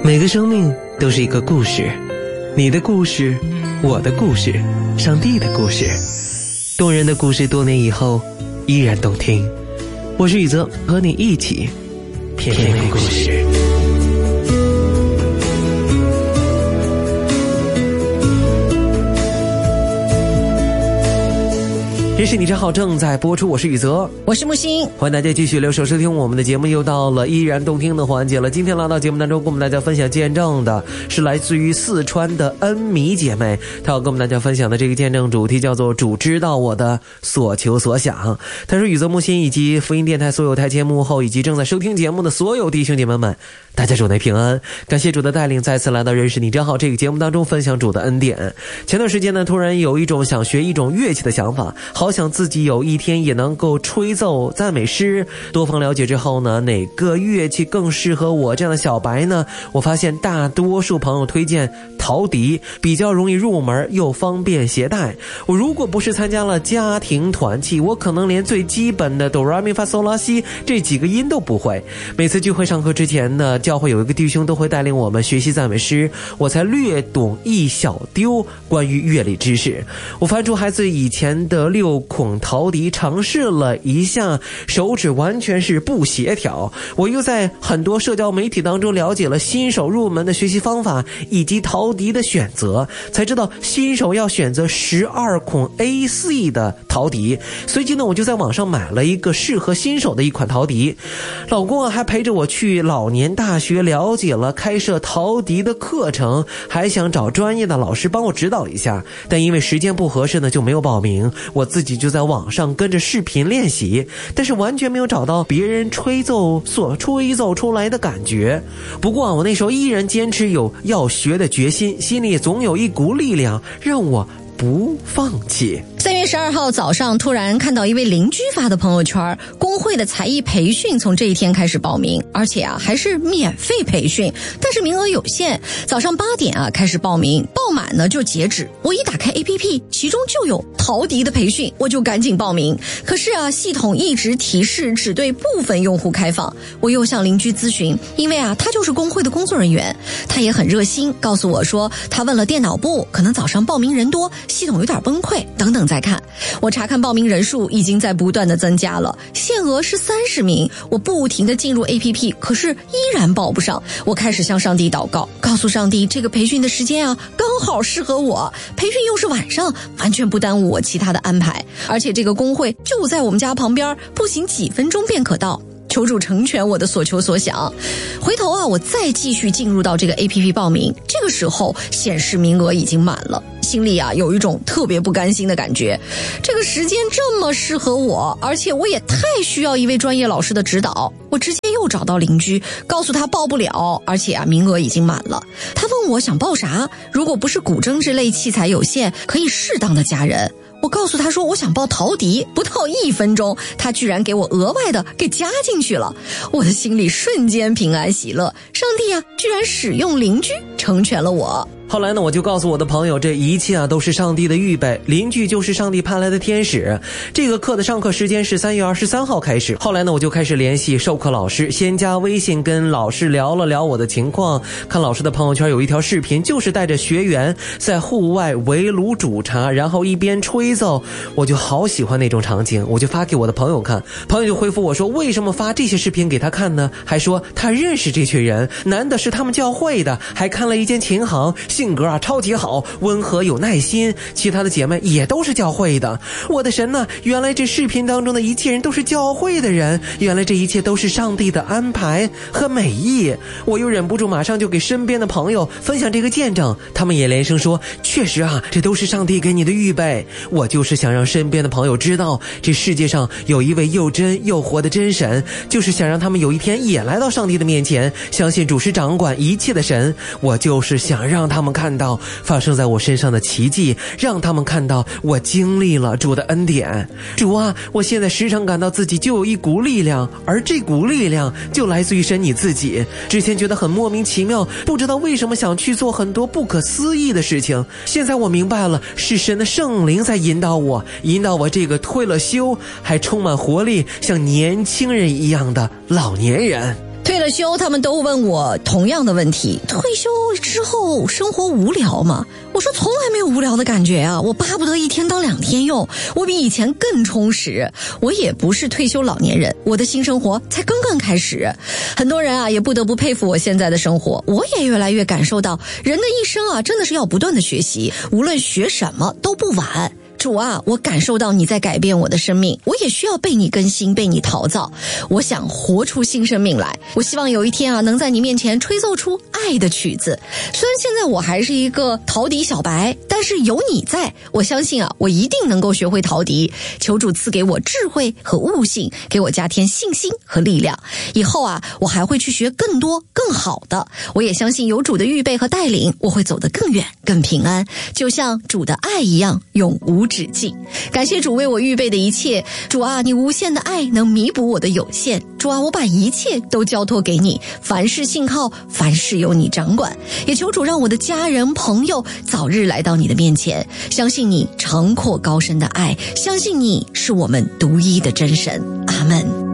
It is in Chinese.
每个生命都是一个故事，你的故事，我的故事，上帝的故事，动人的故事，多年以后依然动听。我是宇泽，和你一起品味故事。这是你真好正在播出，我是宇泽， 我是木星， 欢迎大家继续留守收听我们的节目，又到了依然动听的环节了。今天来到节目当中跟我们大家分享见证的是来自于四川的恩米姐妹，她要跟我们大家分享的这个见证主题叫做主知道我的所求所想。她说宇泽木星以及福音电台所有台前幕后以及正在收听节目的所有弟兄姐妹们，大家主内平安，感谢主的带领，再次来到认识你真好这个节目当中分享主的恩典。前段时间呢，突然有一种想学一种乐器的想法，好想自己有一天也能够吹奏赞美诗。多方了解之后呢，哪个乐器更适合我这样的小白呢？我发现大多数朋友推荐陶笛，比较容易入门又方便携带。我如果不是参加了家庭团契，我可能连最基本的哆来咪发嗦拉西这几个音都不会。每次聚会上课之前呢，教会有一个弟兄都会带领我们学习赞美诗，我才略懂一小丢关于乐理知识。我翻出孩子以前的6孔陶笛尝试了一下，手指完全是不协调。我又在很多社交媒体当中了解了新手入门的学习方法以及陶笛的选择，才知道新手要选择12孔 AC 的陶笛。随即呢，我就在网上买了一个适合新手的一款陶笛。老公还陪着我去老年大学了解了开设陶笛的课程，还想找专业的老师帮我指导一下，但因为时间不合适呢，就没有报名。我自己就在网上跟着视频练习，但是完全没有找到别人吹奏出来的感觉。不过我那时候依然坚持有要学的决心，心里总有一股力量让我不放弃。 3月12号早上，突然看到一位邻居发的朋友圈，工会的才艺培训从这一天开始报名，而且还是免费培训，但是名额有限。早上8点开始报名，报满呢就截止。我一打开 APP， 其中就有陶笛的培训，我就赶紧报名。可是系统一直提示只对部分用户开放。我又向邻居咨询，因为他就是工会的工作人员，他也很热心，告诉我说他问了电脑部，可能早上报名人多，系统有点崩溃，等等再看。我查看报名人数已经在不断的增加了，限额是30名。我不停地进入 APP， 可是依然报不上。我开始向上帝祷告，告诉上帝这个培训的时间刚好适合我，培训又是晚上，完全不耽误我其他的安排，而且这个工会就在我们家旁边，步行几分钟便可到。求主成全我的所求所想。回头我再继续进入到这个 APP 报名，这个时候显示名额已经满了，心里有一种特别不甘心的感觉。这个时间这么适合我，而且我也太需要一位专业老师的指导。我直接又找到邻居，告诉他报不了，而且名额已经满了。他问我想报啥，如果不是古筝之类器材有限，可以适当的加人。我告诉他说我想报陶笛，不到1分钟，他居然给我额外的给加进去了。我的心里瞬间平安喜乐，上帝居然使用邻居成全了我。 后来呢，我就告诉我的朋友，这一切都是上帝的预备，邻居就是上帝派来的天使。这个课的上课时间是3月23号开始。后来呢，我就开始联系授课老师，先加微信跟老师聊了聊我的情况。看老师的朋友圈有一条视频，就是带着学员在户外围炉煮茶，然后一边吹奏。我就好喜欢那种场景，我就发给我的朋友看。朋友就回复我说，为什么发这些视频给他看呢？还说他认识这群人，男的是他们教会的，还看了一间琴行，性格超级好，温和有耐心，其他的姐妹也都是教会的。我的神呢，原来这视频当中的一切人都是教会的人，原来这一切都是上帝的安排和美意。我又忍不住马上就给身边的朋友分享这个见证，他们也连声说，确实这都是上帝给你的预备。我就是想让身边的朋友知道，这世界上有一位又真又活的真神，就是想让他们有一天也来到上帝的面前，相信主是掌管一切的神。我就是想让他们看到发生在我身上的奇迹，让他们看到我经历了主的恩典。主我现在时常感到自己就有一股力量，而这股力量就来自于神你自己。之前觉得很莫名其妙，不知道为什么想去做很多不可思议的事情，现在我明白了，是神的圣灵在引导我这个退了休还充满活力像年轻人一样的老年人。 退了休，他们都问我同样的问题：退休之后生活无聊吗？我说从来没有无聊的感觉啊，我巴不得一天当2天用，我比以前更充实。我也不是退休老年人，我的新生活才刚刚开始。很多人啊也不得不佩服我现在的生活，我也越来越感受到人的一生啊真的是要不断的学习，无论学什么都不晚。主啊，我感受到你在改变我的生命，我也需要被你更新，被你陶造。我想活出新生命来，我希望有一天啊，能在你面前吹奏出爱的曲子。虽然现在我还是一个陶笛小白，但是有你在，我相信啊，我一定能够学会陶笛。求主赐给我智慧和悟性，给我加添信心和力量。以后啊，我还会去学更多更好的。我也相信有主的预备和带领，我会走得更远更平安，就像主的爱一样永无止境。感谢主为我预备的一切，主啊，你无限的爱能弥补我的有限。主啊，我把一切都交托给你，凡事信靠，凡事由你掌管。也求主让我的家人朋友早日来到你的面前，相信你长阔高深的爱，相信你是我们独一的真神。阿们。